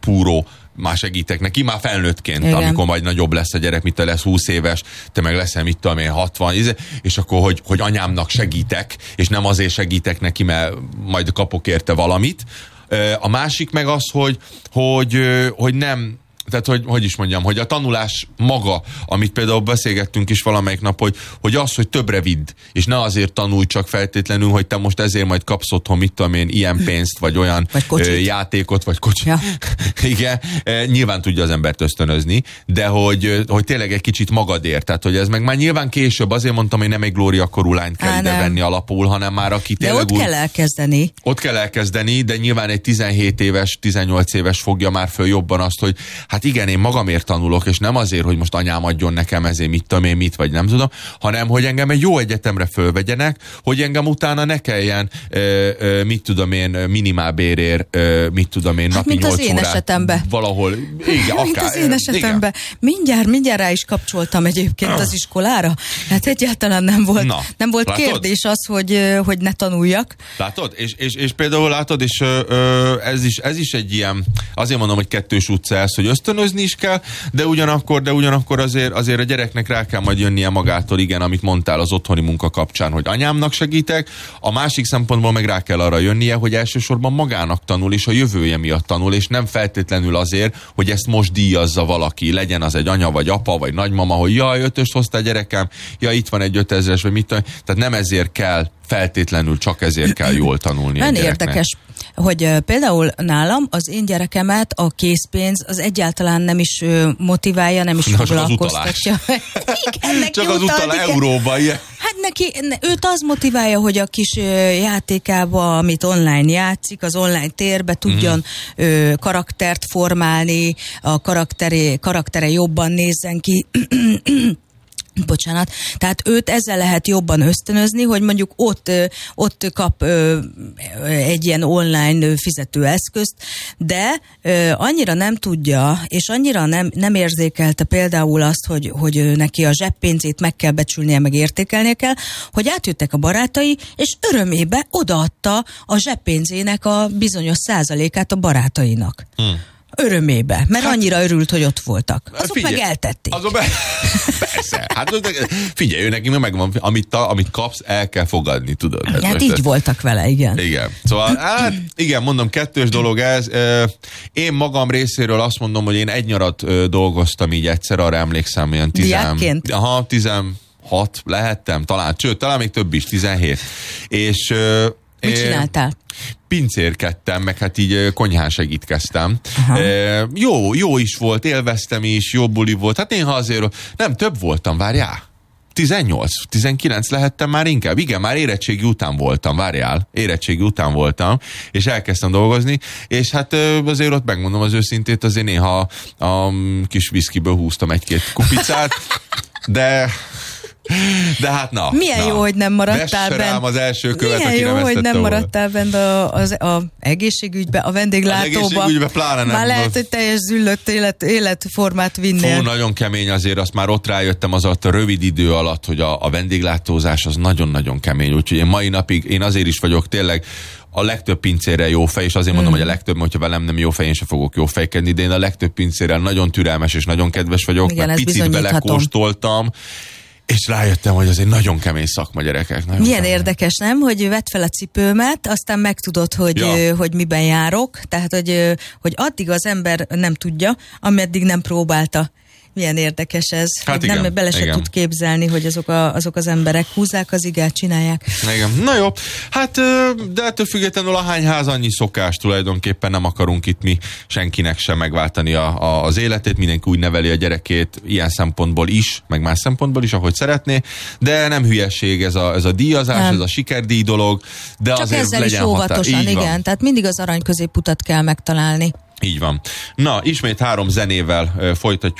púró, már segítek neki, már felnőttként, igen. Amikor majd nagyobb lesz a gyerek, mit lesz 20 éves, te meg leszel, mit tudom én, 60, és akkor, hogy anyámnak segítek, és nem azért segítek neki, mert majd kapok érte valamit. A másik meg az, hogy nem, tehát hogy is mondjam, hogy a tanulás maga, amit például beszélgettünk is valamelyik nap, hogy az, hogy többre vidd, és ne azért tanulj csak feltétlenül, hogy te most ezért majd kapsz otthon, mit tudom én, ilyen pénzt, vagy olyan játékot, vagy kocsit. Ja. Igen, nyilván tudja az embert ösztönözni, de hogy tényleg egy kicsit magadért, tehát hogy ez meg már nyilván később, azért mondtam, hogy nem egy glóriakorú lányt kell ide venni alapul, hanem már aki tényleg de ott kell elkezdeni. Ott kell elkezdeni, de nyilván egy 17 éves, 18 éves fogja már föl jobban azt, hogy hát igen, én magamért tanulok, és nem azért, hogy most anyám adjon nekem ezért mit tudom én mit, vagy nem tudom, hanem, hogy engem egy jó egyetemre fölvegyenek, hogy engem utána ne kelljen, mit tudom én, minimálbérért, mit tudom én, napi 8 órát. Mint az én esetemben. Valahol, igen, mint az én esetemben. Mindjárt rá is kapcsoltam egyébként az iskolára. Hát egyáltalán nem volt kérdés az, hogy ne tanuljak. Látod? És például látod, és ez is egy ilyen, azért mondom, hogy kettős utca ez, hogy ösztönözni is kell, de ugyanakkor azért a gyereknek rá kell majd jönnie magától, igen, amit mondtál az otthoni munka kapcsán, hogy anyámnak segítek, a másik szempontból meg rá kell arra jönnie, hogy elsősorban magának tanul, és a jövője miatt tanul, és nem feltétlenül azért, hogy ezt most díjazza valaki, legyen az egy anya, vagy apa, vagy nagymama, hogy jaj, 5-öst hoztál gyerekem, ja, itt van egy 5000-es, vagy mit tudom, tehát nem ezért kell feltétlenül, csak ezért kell jól tanulni. Nagyon érdekes, hogy például nálam az én gyerekemet a készpénz az egyáltalán nem is motiválja, nem is foglalkoztatja. Igen, csak az utalás euróba, ilyen. Hát őt az motiválja, hogy a kis játékába, amit online játszik, az online térbe tudjon karaktert formálni, a karaktere jobban nézzen ki. Bocsánat. Tehát őt ezzel lehet jobban ösztönözni, hogy mondjuk ott kap egy ilyen online fizetőeszközt, de annyira nem tudja, és annyira nem érzékelte például azt, hogy neki a zseppénzét meg kell becsülnie, meg értékelnie kell, hogy átjöttek a barátai, és örömébe odaadta a zseppénzének a bizonyos százalékát a barátainak. Örömébe, mert annyira örült, hogy ott voltak. Azok figyelj, meg eltették. Persze. Hát figyelj, ő neki megvan, amit kapsz, el kell fogadni, tudod. Hát így voltak vele, igen. Igen. Szóval, igen, mondom, kettős dolog ez. Én magam részéről azt mondom, hogy én egy nyarat dolgoztam így egyszer, arra emlékszem, ilyen 16 lehettem, talán még több is, 17. És mit csináltál? Pincérkedtem, meg hát így konyhán segítkeztem. Jó is volt, élveztem is, jó buli volt. Hát néha azért, nem, több voltam, várjál. 18-19 lehettem már inkább. Igen, már érettségi után voltam, és elkezdtem dolgozni, és hát azért ott megmondom az őszintét, azért néha a kis viszkiből húztam egy-két kupicát, de hát na. Milyen jó, hogy nem maradtál bent. Az első követ, milyen jó, hogy nem maradtál bent az egészségügybe, a vendéglátóba. Az egészségügybe pláne nem. Már lehet, hogy teljes züllött életformát vinnél. Nagyon kemény azért, azt már ott rájöttem az alatt a rövid idő alatt, hogy a vendéglátózás az nagyon-nagyon kemény. Úgyhogy én mai napig, én azért is vagyok tényleg a legtöbb pincérrel jó fej, és azért mondom, hogy a legtöbb, hogyha velem nem jó fej, én sem fogok jó fejkedni, de én a legtöbb pincérrel nagyon türelmes és nagyon kedves vagyok, igen, mert picit belekóstoltam, és rájöttem, hogy ez egy nagyon kemény szakma, gyerekek. Milyen érdekes, nem? Hogy vedd fel a cipőmet, aztán megtudod, hogy miben járok. Tehát, hogy addig az ember nem tudja, ameddig nem próbálta. Milyen érdekes ez. Hát igen, nem bele se tud képzelni, hogy azok az emberek húzzák az igát, csinálják. Igen. Na jó, hát de ettől függetlenül ahány ház annyi szokás, tulajdonképpen nem akarunk itt mi senkinek sem megváltani az életét, mindenki úgy neveli a gyerekét ilyen szempontból is, meg más szempontból is, ahogy szeretné, de nem hülyesség ez a díjazás, nem. Ez a sikerdíj dolog, de csak azért ezzel legyen is óvatosan, igen, tehát mindig az arany középutat kell megtalálni. Így van. Na, ismét 3 zenével folytatjuk